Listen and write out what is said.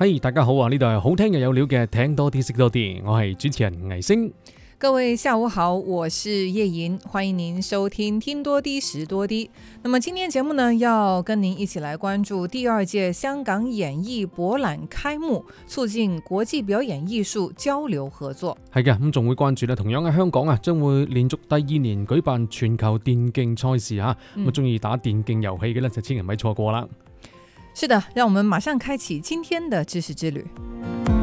嘿，大家好啊！呢度係好聽嘅有料嘅，聽多啲識多啲，我係主持人魏星。 各位下午好，我是叶莹，欢迎您收听听多啲识多啲。那么今天节目呢，要跟您一起来关注第2届香港演艺博覽開幕，促進國際表演藝術交流合作。 係嘅，咁仲會關注咧，同樣喺香港啊，將會連續第2年舉辦全球電競賽事吓，咁中意打電競遊戲嘅咧，就千祈唔可以錯過啦。 是的，讓我們馬上開啟今天的知識之旅。